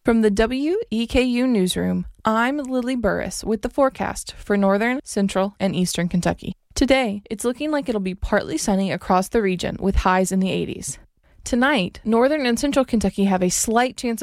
From the WEKU Newsroom, I'm Lily Burris with the forecast for northern, central, and eastern Kentucky. Today, it's looking like it'll be partly sunny across the region with highs in the 80s. Tonight, northern and central Kentucky have a slight chance